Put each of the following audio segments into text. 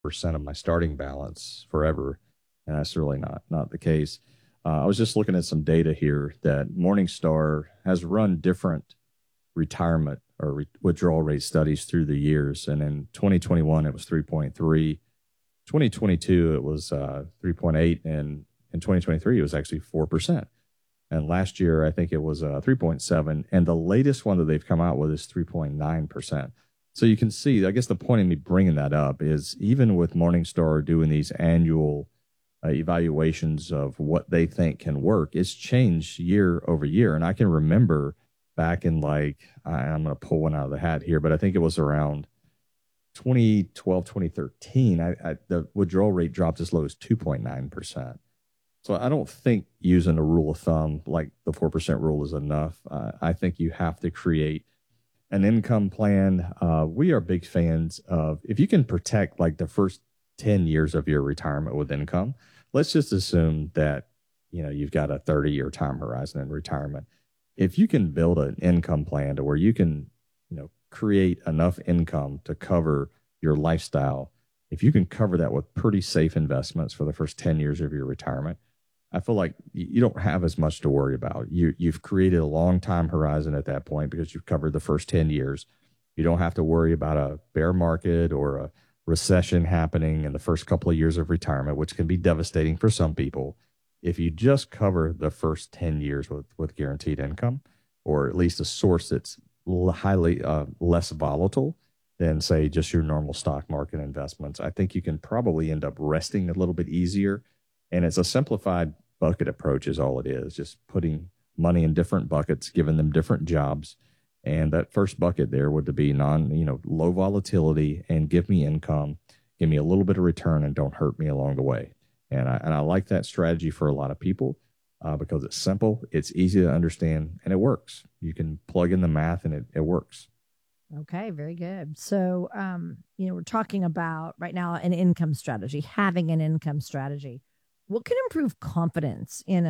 percent of my starting balance forever, and that's really not the case. I was just looking at some data here that Morningstar has run different retirement or withdrawal rate studies through the years, and in 2021 it was 3.3, 2022 it was 3.8, and in 2023 it was actually 4%. And last year, I think it was 3.7. And the latest one that they've come out with is 3.9%. So you can see, I guess the point of me bringing that up is even with Morningstar doing these annual evaluations of what they think can work, it's changed year over year. And I can remember back in I'm going to pull one out of the hat here, but I think it was around 2012, 2013, the withdrawal rate dropped as low as 2.9%. So I don't think using a rule of thumb like the 4% rule is enough. I think you have to create an income plan. We are big fans of, if you can protect like the first 10 years of your retirement with income, let's just assume that, you've got a 30-year time horizon in retirement. If you can build an income plan to where you can, create enough income to cover your lifestyle, if you can cover that with pretty safe investments for the first 10 years of your retirement, I feel like you don't have as much to worry about. You've created a long time horizon at that point because you've covered the first 10 years. You don't have to worry about a bear market or a recession happening in the first couple of years of retirement, which can be devastating for some people. If you just cover the first 10 years with guaranteed income, or at least a source that's highly less volatile than, say, just your normal stock market investments, I think you can probably end up resting a little bit easier. And it's a simplified bucket approach is all it is, just putting money in different buckets, giving them different jobs. And that first bucket there would be low volatility and give me income, give me a little bit of return and don't hurt me along the way. And I like that strategy for a lot of people because it's simple, it's easy to understand, and it works. You can plug in the math and it works. Okay, very good. So, we're talking about right now an income strategy, having an income strategy. What can improve confidence in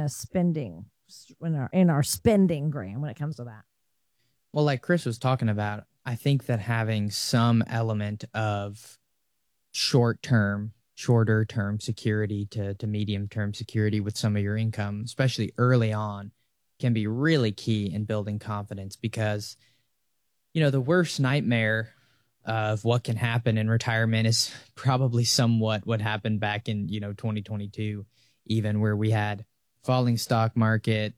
our spending, Graham, when it comes to that? Well, like Chris was talking about, I think that having some element of shorter term security to medium term security with some of your income, especially early on, can be really key in building confidence because, the worst nightmare of what can happen in retirement is probably somewhat what happened back in, 2022, even where we had falling stock market,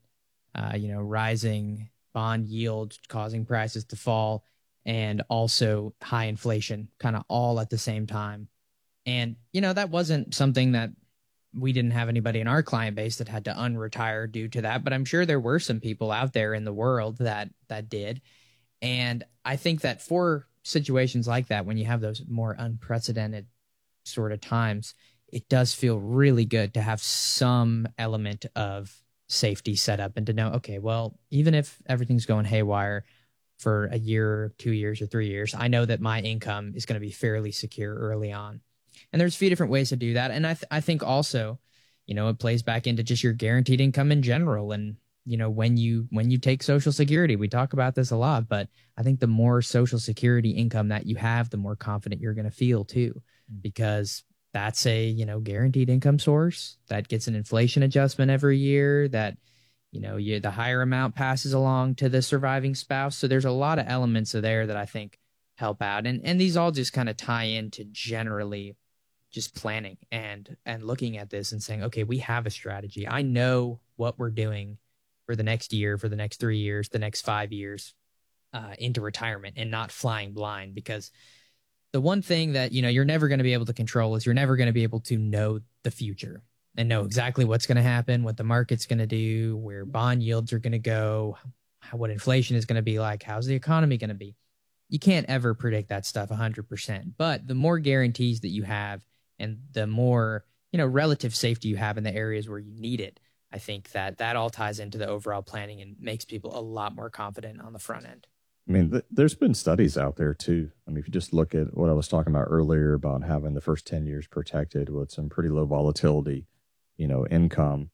rising bond yield causing prices to fall, and also high inflation kind of all at the same time. And, that wasn't something that we didn't have anybody in our client base that had to unretire due to that, but I'm sure there were some people out there in the world that did. And I think that for situations like that, when you have those more unprecedented sort of times, it does feel really good to have some element of safety set up and to know, okay, well, even if everything's going haywire for a year, 2 years, or 3 years, I know that my income is going to be fairly secure early on. And there's a few different ways to do that. And I think also, it plays back into just your guaranteed income in general. And, when you take Social Security, we talk about this a lot, but I think the more Social Security income that you have, the more confident you're going to feel too, because that's a, guaranteed income source that gets an inflation adjustment every year that, the higher amount passes along to the surviving spouse. So there's a lot of elements of there that I think help out. And these all just kind of tie into generally just planning and looking at this and saying, okay, we have a strategy. I know what we're doing for the next year, for the next 3 years, the next 5 years into retirement, and not flying blind. Because the one thing that, you're never going to be able to control is you're never going to be able to know the future and know exactly what's going to happen, what the market's going to do, where bond yields are going to go, what inflation is going to be like, how's the economy going to be. You can't ever predict that stuff 100%. But the more guarantees that you have and the more, relative safety you have in the areas where you need it, I think that all ties into the overall planning and makes people a lot more confident on the front end. I mean, there's been studies out there too. I mean, if you just look at what I was talking about earlier about having the first 10 years protected with some pretty low volatility, income,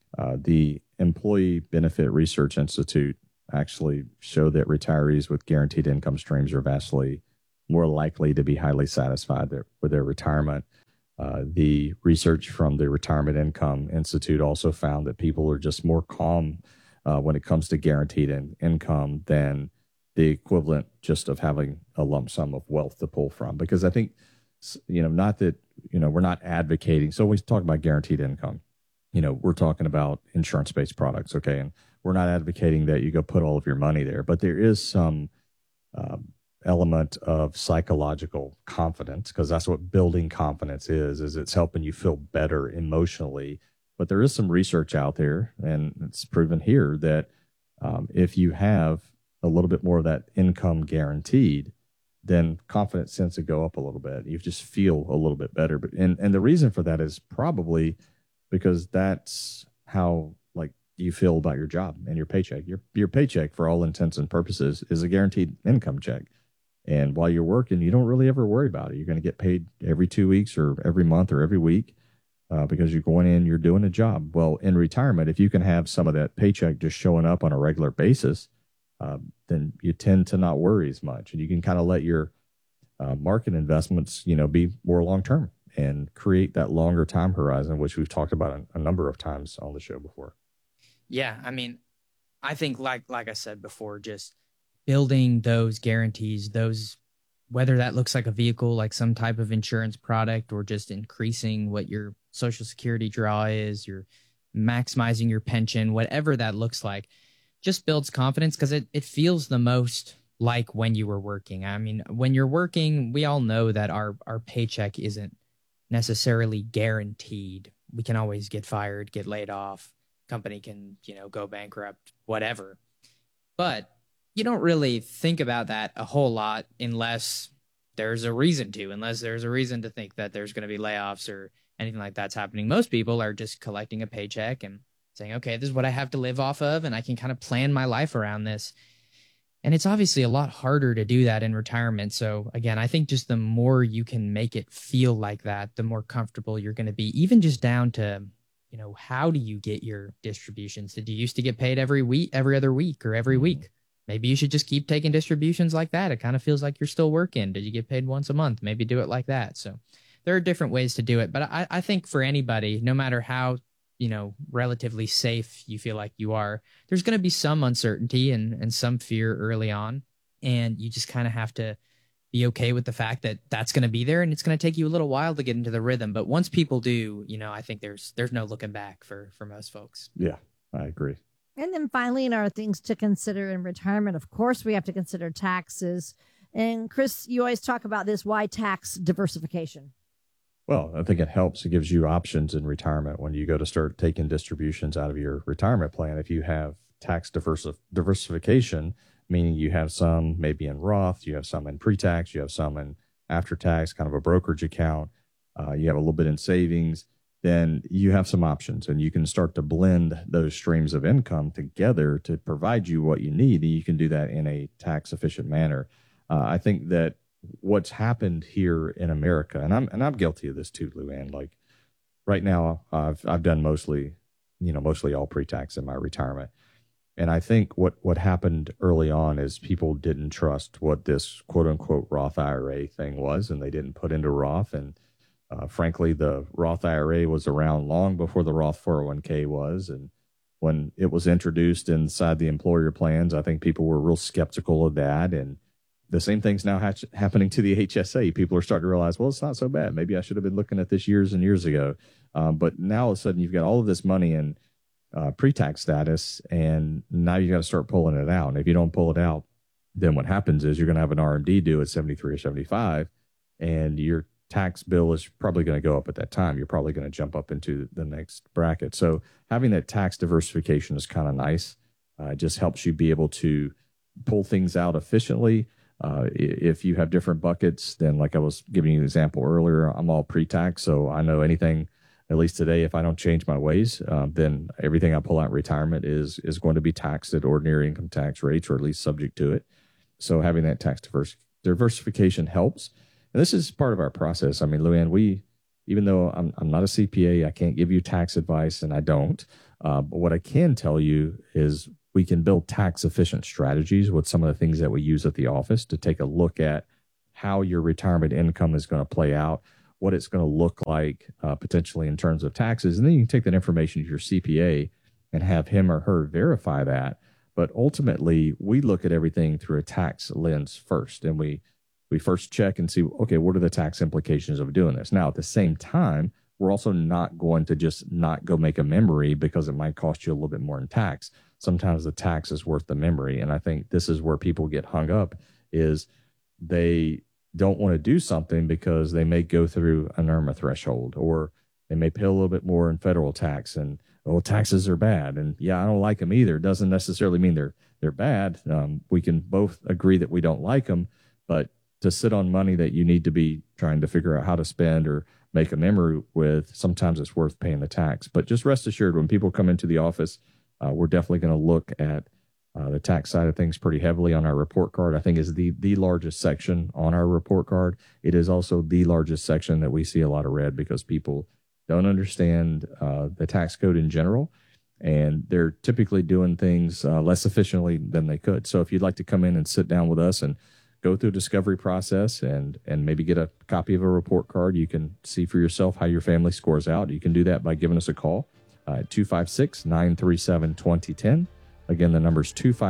the Employee Benefit Research Institute actually showed that retirees with guaranteed income streams are vastly more likely to be highly satisfied with their retirement. The research from the Retirement Income Institute also found that people are just more calm when it comes to guaranteed income than the equivalent just of having a lump sum of wealth to pull from. Because I think, not that, we're not advocating. So we talk about guaranteed income. We're talking about insurance-based products, okay? And we're not advocating that you go put all of your money there, but there is some element of psychological confidence, because that's what building confidence is it's helping you feel better emotionally. But there is some research out there, and it's proven here that if you have a little bit more of that income guaranteed, then confidence tends to go up a little bit. You just feel a little bit better. And the reason for that is probably because that's how you feel about your job and your paycheck. Your paycheck, for all intents and purposes, is a guaranteed income check. And while you're working, you don't really ever worry about it. You're going to get paid every 2 weeks or every month or every week because you're going in, you're doing a job. Well, in retirement, if you can have some of that paycheck just showing up on a regular basis, then you tend to not worry as much. And you can kind of let your market investments, be more long-term and create that longer time horizon, which we've talked about a number of times on the show before. Yeah, I mean, I think like I said before, just building those guarantees, whether that looks like a vehicle, like some type of insurance product, or just increasing what your Social Security draw is, you're maximizing your pension, whatever that looks like, just builds confidence, because it feels the most like when you were working. I mean, when you're working, we all know that our paycheck isn't necessarily guaranteed. We can always get fired, get laid off. Company can, go bankrupt, whatever. But you don't really think about that a whole lot unless there's a reason to think that there's going to be layoffs or anything like that's happening. Most people are just collecting a paycheck and saying, okay, this is what I have to live off of, and I can kind of plan my life around this. And it's obviously a lot harder to do that in retirement. So again, I think just the more you can make it feel like that, the more comfortable you're going to be, even just down to, how do you get your distributions? Did you used to get paid every other week, or every week? Maybe you should just keep taking distributions like that. It kind of feels like you're still working. Did you get paid once a month? Maybe do it like that. So there are different ways to do it. But I think for anybody, no matter how, relatively safe you feel like you are, there's going to be some uncertainty and some fear early on. And you just kind of have to be okay with the fact that that's going to be there, and it's going to take you a little while to get into the rhythm. But once people do, I think there's no looking back for most folks. Yeah, I agree. And then finally, in our things to consider in retirement, of course, we have to consider taxes. And Chris, you always talk about this. Why tax diversification? Well, I think it helps. It gives you options in retirement when you go to start taking distributions out of your retirement plan. If you have tax diversification, meaning you have some maybe in Roth, you have some in pre-tax, you have some in after-tax, kind of a brokerage account, you have a little bit in savings, then you have some options, and you can start to blend those streams of income together to provide you what you need. And you can do that in a tax-efficient manner. I think that what's happened here in America, and I'm guilty of this too, Luann. Like right now, I've done mostly all pre-tax in my retirement. And I think what happened early on is people didn't trust what this quote unquote Roth IRA thing was, and they didn't put into Roth. And frankly, the Roth IRA was around long before the Roth 401k was. And when it was introduced inside the employer plans, I think people were real skeptical of that. And the same thing's now happening to the HSA. People are starting to realize, well, it's not so bad. Maybe I should have been looking at this years and years ago. But now all of a sudden you've got all of this money in pre-tax status, and now you got to start pulling it out. And if you don't pull it out, then what happens is you're going to have an RMD due at 73 or 75, and your tax bill is probably going to go up at that time. You're probably going to jump up into the next bracket. So having that tax diversification is kind of nice. It just helps you be able to pull things out efficiently. If you have different buckets, then like I was giving you an example earlier, I'm all pre-tax, so I know anything. At least today, if I don't change my ways, then everything I pull out in retirement is going to be taxed at ordinary income tax rates, or at least subject to it. So having that tax diversification helps. And this is part of our process. I mean, Luann, even though I'm not a CPA, I can't give you tax advice, and I don't. But what I can tell you is we can build tax efficient strategies with some of the things that we use at the office to take a look at how your retirement income is going to play out, what it's going to look like potentially in terms of taxes. And then you can take that information to your CPA and have him or her verify that. But ultimately, we look at everything through a tax lens first. And we first check and see, okay, what are the tax implications of doing this? Now, at the same time, we're also not going to just not go make a memory because it might cost you a little bit more in tax. Sometimes the tax is worth the memory. And I think this is where people get hung up, is they don't want to do something because they may go through an IRMA threshold, or they may pay a little bit more in federal tax, and taxes are bad. And yeah, I don't like them either. It doesn't necessarily mean they're bad. We can both agree that we don't like them, but to sit on money that you need to be trying to figure out how to spend or make a memory with, sometimes it's worth paying the tax. But just rest assured, when people come into the office, we're definitely going to look at the tax side of things pretty heavily on our report card. I think is the largest section on our report card. It is also the largest section that we see a lot of red because people don't understand the tax code in general, and they're typically doing things less efficiently than they could. So if you'd like to come in and sit down with us and go through a discovery process and maybe get a copy of a report card, you can see for yourself how your family scores out. You can do that by giving us a call at 256-937-2010. Again, the number is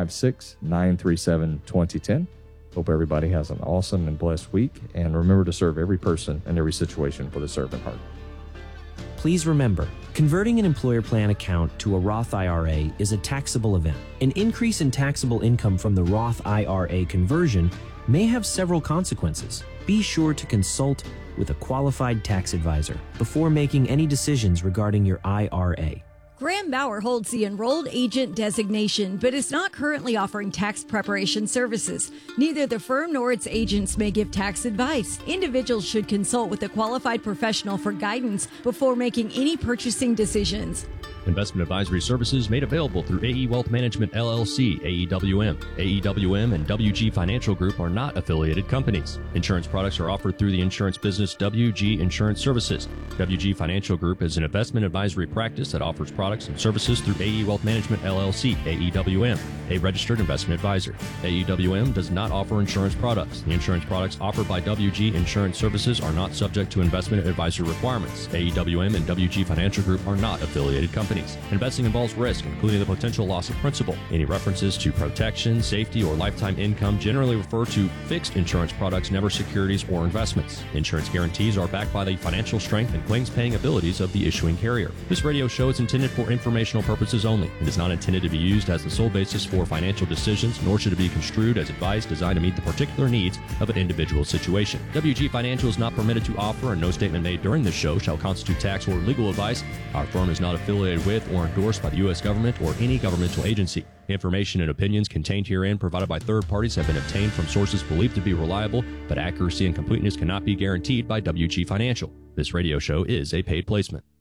256-937-2010. Hope everybody has an awesome and blessed week. And remember to serve every person and every situation with a servant heart. Please remember, converting an employer plan account to a Roth IRA is a taxable event. An increase in taxable income from the Roth IRA conversion may have several consequences. Be sure to consult with a qualified tax advisor before making any decisions regarding your IRA. Graham Bauer holds the enrolled agent designation, but is not currently offering tax preparation services. Neither the firm nor its agents may give tax advice. Individuals should consult with a qualified professional for guidance before making any purchasing decisions. Investment advisory services made available through AE Wealth Management, LLC, AEWM. AEWM and WG Financial Group are not affiliated companies. Insurance products are offered through the insurance business WG Insurance Services. WG Financial Group is an investment advisory practice that offers products and services through AE Wealth Management, LLC, AEWM, a registered investment advisor. AEWM does not offer insurance products. The insurance products offered by WG Insurance Services are not subject to investment advisory requirements. AEWM and WG Financial Group are not affiliated companies. Investing involves risk, including the potential loss of principal. Any references to protection, safety, or lifetime income generally refer to fixed insurance products, never securities or investments. Insurance guarantees are backed by the financial strength and claims-paying abilities of the issuing carrier. This radio show is intended for informational purposes only and is not intended to be used as the sole basis for financial decisions, nor should it be construed as advice designed to meet the particular needs of an individual situation. WG Financial is not permitted to offer, and no statement made during this show shall constitute tax or legal advice. Our firm is not affiliated with or endorsed by the U.S. government or any governmental agency. Information and opinions contained herein provided by third parties have been obtained from sources believed to be reliable, but accuracy and completeness cannot be guaranteed by WG Financial. This radio show is a paid placement.